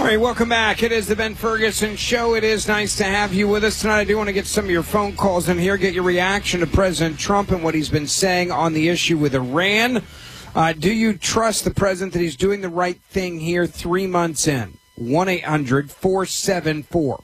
right, welcome back. It is the Ben Ferguson Show. It is nice to have you with us tonight. I do want to get some of your phone calls in here, get your reaction to President Trump and what he's been saying on the issue with Iran. Do you trust the president that he's doing the right thing here 3 months in? 1-800-474-9732.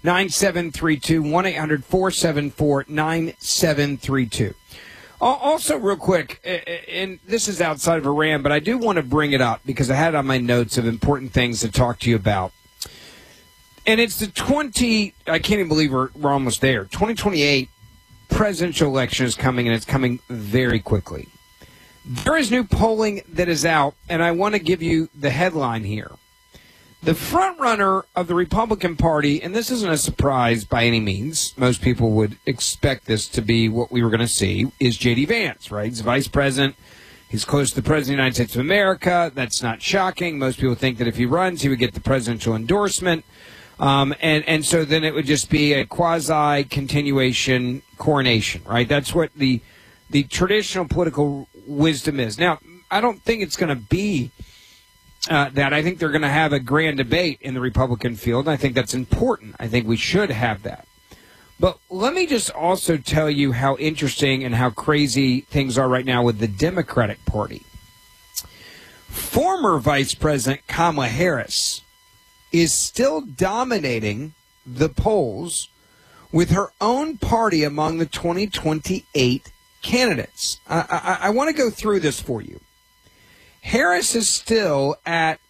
1-800-474-9732. Also, real quick, and this is outside of Iran, but I do want to bring it up because I had it on my notes of important things to talk to you about. And it's the I can't even believe we're almost there. 2028 presidential election is coming, and it's coming very quickly. There is new polling that is out, and I want to give you the headline here. The frontrunner of the Republican Party, and this isn't a surprise by any means, most people would expect this to be what we were going to see, is J.D. Vance, right? He's the vice president. He's close to the president of the United States of America. That's not shocking. Most people think that if he runs, he would get the presidential endorsement. And so then it would just be a quasi-continuation coronation, right? That's what the traditional political wisdom is. Now, I don't think it's going to be that. I think they're going to have a grand debate in the Republican field. And I think that's important. I think we should have that. But let me just also tell you how interesting and how crazy things are right now with the Democratic Party. Former Vice President Kamala Harris is still dominating the polls with her own party among the 2028 candidates. I want to go through this for you. Harris is still at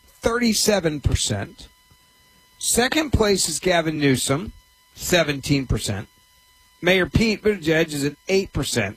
37%. Second place is Gavin Newsom, 17%. Mayor Pete Buttigieg is at 8%.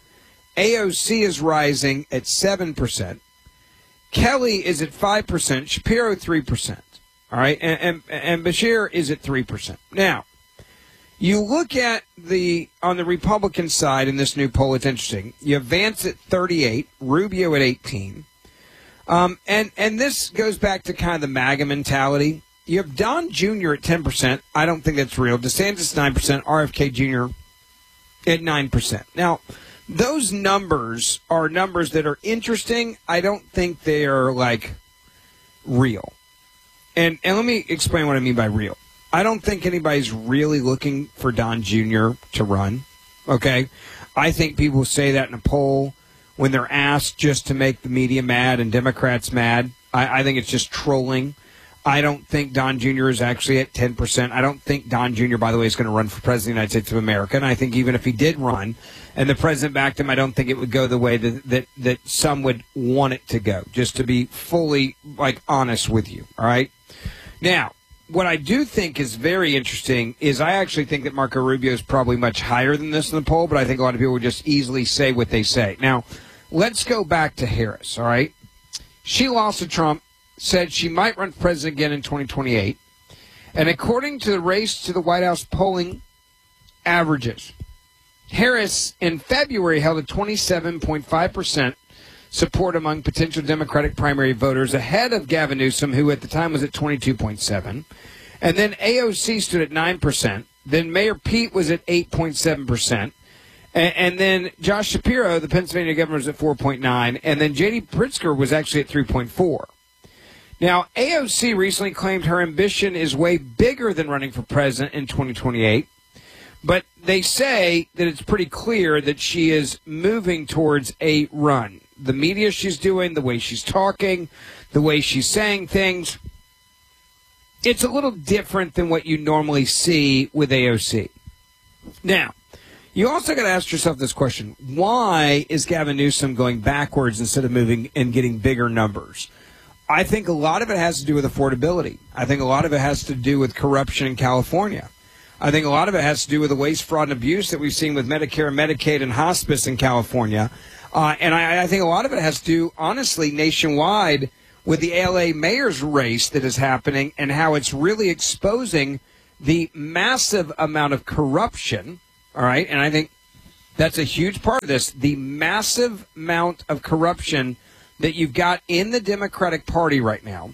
AOC is rising at 7%. Kelly is at 5%. Shapiro, 3%. All right, and Beshear is at 3%. Now, you look at on the Republican side in this new poll, it's interesting. You have Vance at 38, Rubio at 18. And this goes back to kind of the MAGA mentality. You have Don Jr. at 10%. I don't think that's real. DeSantis 9%, RFK Jr. at 9%. Now, those numbers are numbers that are interesting. I don't think they are, like, real. And let me explain what I mean by real. I don't think anybody's really looking for Don Jr. to run, okay? I think people say that in a poll when they're asked just to make the media mad and Democrats mad. I think it's just trolling. I don't think Don Jr. is actually at 10%. I don't think Don Jr., by the way, is going to run for president of the United States of America. And I think even if he did run and the president backed him, I don't think it would go the way that some would want it to go, just to be fully, like, honest with you, all right? Now, what I do think is very interesting is I actually think that Marco Rubio is probably much higher than this in the poll, but I think a lot of people would just easily say what they say. Now, let's go back to Harris, all right? She lost to Trump, said she might run for president again in 2028. And according to the Race to the White House polling averages, Harris in February held a 27.5% support among potential Democratic primary voters, ahead of Gavin Newsom, who at the time was at 22.7%. And then AOC stood at 9%. Then Mayor Pete was at 8.7%. And then Josh Shapiro, the Pennsylvania governor, was at 4.9%. And then J.D. Pritzker was actually at 3.4%. Now, AOC recently claimed her ambition is way bigger than running for president in 2028. But they say that it's pretty clear that she is moving towards a run. The media she's doing, the way she's talking, the way she's saying things, it's a little different than what you normally see with AOC. Now, you also got to ask yourself this question. Why is Gavin Newsom going backwards instead of moving and getting bigger numbers? I think a lot of it has to do with affordability. I think a lot of it has to do with corruption in California. I think a lot of it has to do with the waste, fraud, and abuse that we've seen with Medicare, Medicaid, and hospice in California. And I think a lot of it has to do, honestly, nationwide with the LA mayor's race that is happening and how it's really exposing the massive amount of corruption. All right. And I think that's a huge part of this. The massive amount of corruption that you've got in the Democratic Party right now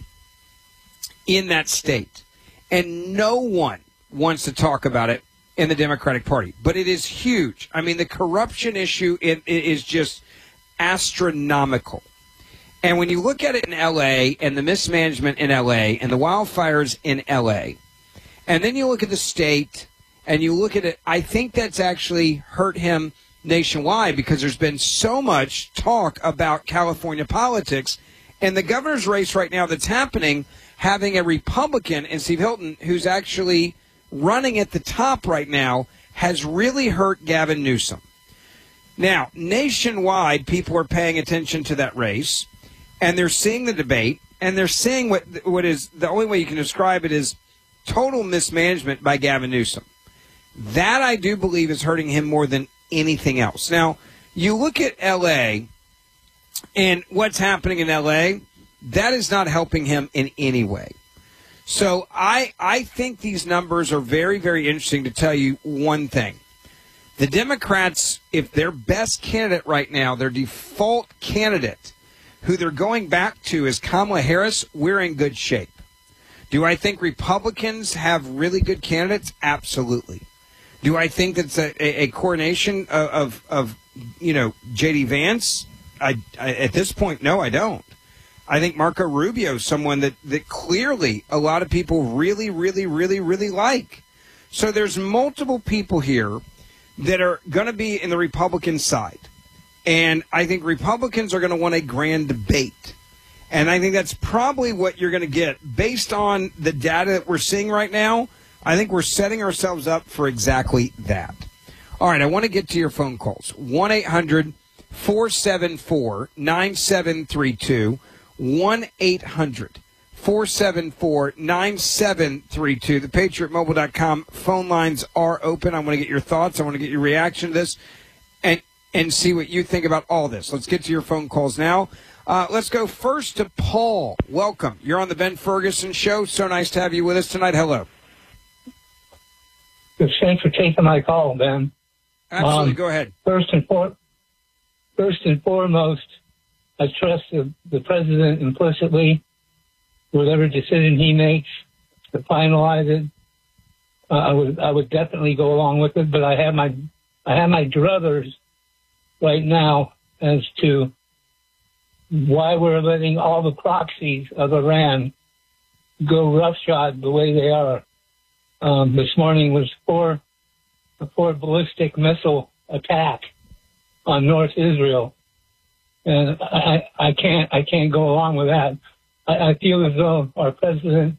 in that state. And no one wants to talk about it in the Democratic Party. But it is huge. I mean, the corruption issue is just astronomical. And when you look at it in L.A. and the mismanagement in L.A. and the wildfires in L.A., and then you look at the state and you look at it, I think that's actually hurt him nationwide because there's been so much talk about California politics. And the governor's race right now that's happening, having a Republican and Steve Hilton, who's actually running at the top right now, has really hurt Gavin Newsom. Now, nationwide, people are paying attention to that race, and they're seeing the debate, and they're seeing what is the only way you can describe it is total mismanagement by Gavin Newsom. That, I do believe, is hurting him more than anything else. Now, you look at L.A., and what's happening in L.A., that is not helping him in any way. So I think these numbers are very, very interesting to tell you one thing. The Democrats, if their best candidate right now, their default candidate, who they're going back to is Kamala Harris, we're in good shape. Do I think Republicans have really good candidates? Absolutely. Do I think it's a coronation of J.D. Vance? I at this point, no, I don't. I think Marco Rubio is someone that clearly a lot of people really, really, really, really like. So there's multiple people here that are going to be in the Republican side. And I think Republicans are going to want a grand debate. And I think that's probably what you're going to get. Based on the data that we're seeing right now, I think we're setting ourselves up for exactly that. All right, I want to get to your phone calls. 1-800-474-9732. 1-800-474-9732. ThePatriotMobile.com phone lines are open. I want to get your thoughts. I want to get your reaction to this and see what you think about all this. Let's get to your phone calls now. Let's go first to Paul. Welcome. You're on the Ben Ferguson Show. So nice to have you with us tonight. Hello. Thanks for taking my call, Ben. Absolutely. Go ahead. First and foremost, I trust the president implicitly. Whatever decision he makes to finalize it, I would definitely go along with it. But I have my druthers right now as to why we're letting all the proxies of Iran go roughshod the way they are. This morning was a four ballistic missile attack on North Israel. And I can't go along with that. I feel as though our president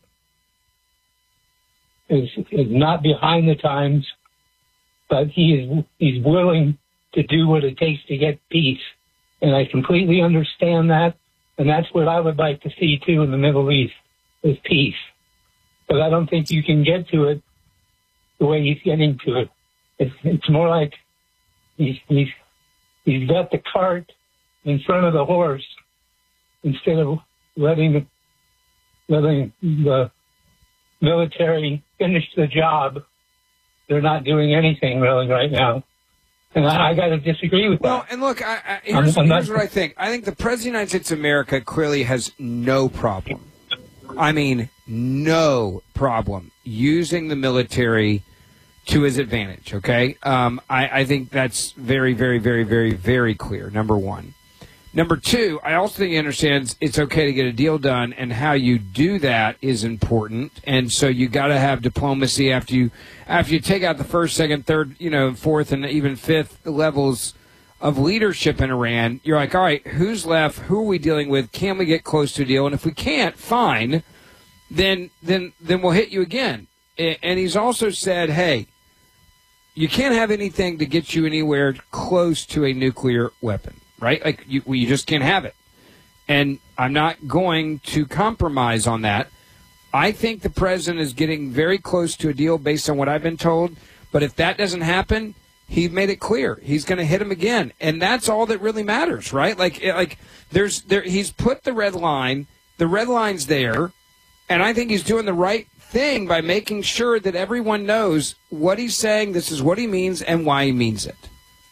is not behind the times, but he's willing to do what it takes to get peace. And I completely understand that. And that's what I would like to see too in the Middle East is peace. But I don't think you can get to it the way he's getting to it. It's more like he's got the cart in front of the horse instead of letting the military finish the job. They're not doing anything really right now. And I got to disagree with that. Well, and look, here's what I think. I think the President of the United States of America clearly has no problem. I mean, no problem using the military to his advantage, okay? I think that's very, very, very, very, very clear, number one. Number two, I also think he understands it's okay to get a deal done, and how you do that is important. And so you got to have diplomacy after you take out the first, second, third, fourth, and even fifth levels of leadership in Iran. You're like, all right, who's left? Who are we dealing with? Can we get close to a deal? And if we can't, fine. Then we'll hit you again. And he's also said, hey, you can't have anything to get you anywhere close to a nuclear weapon. Right? Like, you just can't have it. And I'm not going to compromise on that. I think the president is getting very close to a deal based on what I've been told. But if that doesn't happen, he made it clear he's going to hit him again. And that's all that really matters, right? He's put the red line. The red line's there. And I think he's doing the right thing by making sure that everyone knows what he's saying, this is what he means, and why he means it.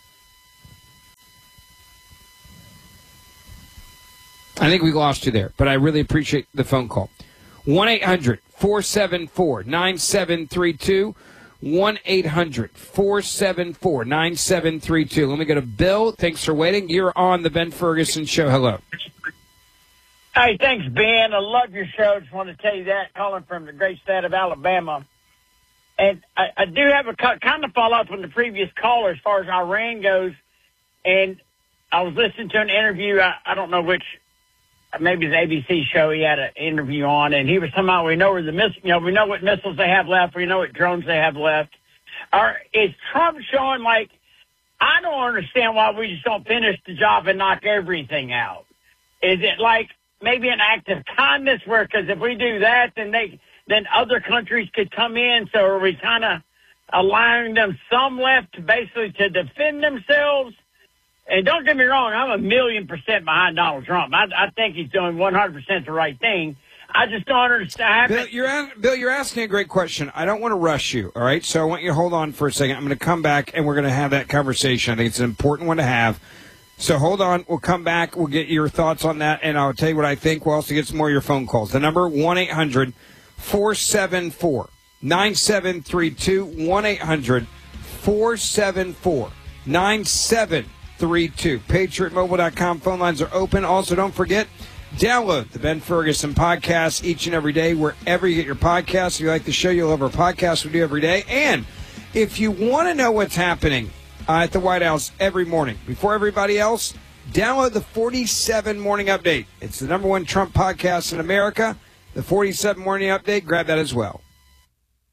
I think we lost you there, but I really appreciate the phone call. 1-800-474-9732. 1-800-474-9732. Let me go to Bill. Thanks for waiting. You're on the Ben Ferguson Show. Hello. Hey, thanks, Ben. I love your show. Just want to tell you that, calling from the great state of Alabama. And I do have a kind of follow-up on the previous caller as far as Iran goes. And I was listening to an interview, I don't know which, maybe it's ABC show he had an interview on, and he was talking about we know where we know what missiles they have left, we know what drones they have left. Is Trump showing, like, I don't understand why we just don't finish the job and knock everything out. Is it like maybe an act of kindness where, because if we do that, then other countries could come in, so are we kind of allowing them some left basically to defend themselves? And don't get me wrong, I'm 1,000,000% behind Donald Trump. I think he's doing 100% the right thing. I just don't understand. Bill, you're asking a great question. I don't want to rush you, all right? So I want you to hold on for a second. I'm going to come back, and we're going to have that conversation. I think it's an important one to have. So hold on. We'll come back. We'll get your thoughts on that, and I'll tell you what I think. We'll also get some more of your phone calls. The number, 1-800-474-9732, 1-800-474-9732. PatriotMobile.com phone lines are open. Also, don't forget, download the Ben Ferguson podcast each and every day wherever you get your podcasts. If you like the show, you'll love our podcast we do every day. And if you want to know what's happening at the White House every morning, before everybody else, download the 47 Morning Update. It's the #1 Trump podcast in America. The 47 Morning Update, grab that as well.